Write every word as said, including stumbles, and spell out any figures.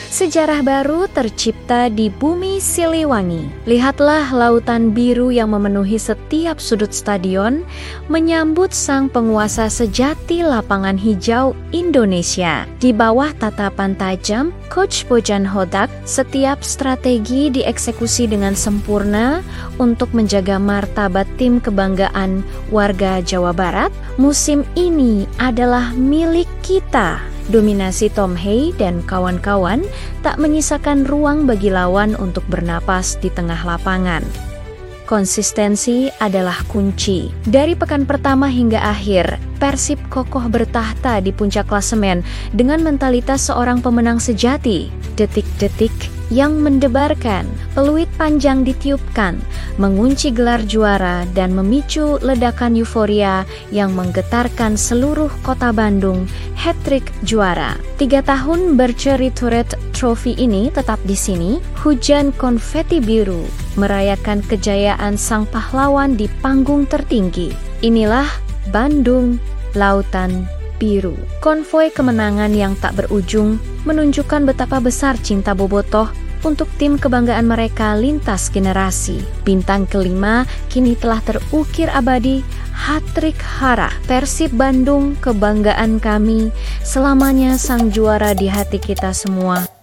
Sejarah baru tercipta di bumi Siliwangi. Lihatlah lautan biru yang memenuhi setiap sudut stadion, menyambut sang penguasa sejati lapangan hijau Indonesia. Di bawah tatapan tajam Coach Bojan Hodak, setiap strategi dieksekusi dengan sempurna untuk menjaga martabat tim kebanggaan warga Jawa Barat. Musim ini adalah milik kita. Dominasi Tom Hey dan kawan-kawan tak menyisakan ruang bagi lawan untuk bernapas di tengah lapangan. Konsistensi adalah kunci. Dari pekan pertama hingga akhir, Persib kokoh bertahta di puncak klasemen dengan mentalitas seorang pemenang sejati. Detik-detik yang mendebarkan, peluit panjang ditiupkan, mengunci gelar juara dan memicu ledakan euforia yang menggetarkan seluruh kota Bandung. Hat-trick juara. Tiga tahun bercerit-turet trofi ini tetap di sini. Hujan konfeti biru merayakan kejayaan sang pahlawan di panggung tertinggi. Inilah Bandung Lautan Biru. Konvoi kemenangan yang tak berujung menunjukkan betapa besar cinta bobotoh untuk tim kebanggaan mereka lintas generasi. Bintang kelima kini telah terukir abadi. Hat-trick Hara, Persib Bandung kebanggaan kami, selamanya sang juara di hati kita semua.